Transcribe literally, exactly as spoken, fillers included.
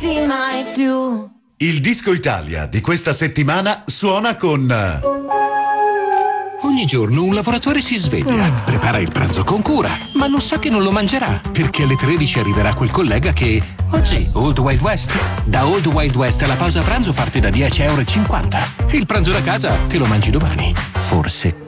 lasciarti mai più. Il Disco Italia di questa settimana suona con... Ogni giorno un lavoratore si sveglia, prepara il pranzo con cura, ma non sa che non lo mangerà, perché alle tredici arriverà quel collega che... Oggi, Old Wild West. Da Old Wild West la pausa pranzo parte da dieci e cinquanta euro. Il pranzo da casa te lo mangi domani. Forse